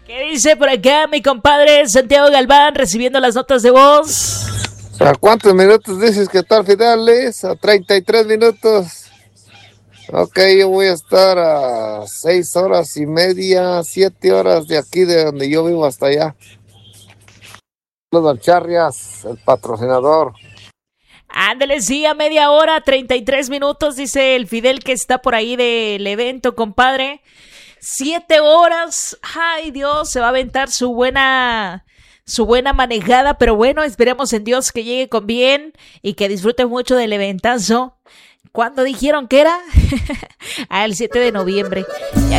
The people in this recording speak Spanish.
¿Qué dice por acá mi compadre Santiago Galván recibiendo las notas de voz? ¿A cuántos minutos dices que tal Fidelis? A 33 minutos. Ok, yo voy a estar a 6 horas y media, 7 horas de aquí de donde yo vivo hasta allá. Los Charrias, el patrocinador. Ándale, sí, a media hora, 33 minutos, dice el Fidel que está por ahí del evento, compadre. 7 horas, ay Dios, se va a aventar su buena manejada, pero bueno, esperemos en Dios que llegue con bien y que disfrute mucho del eventazo. ¿Cuándo dijeron que era? El 7 de noviembre. Ya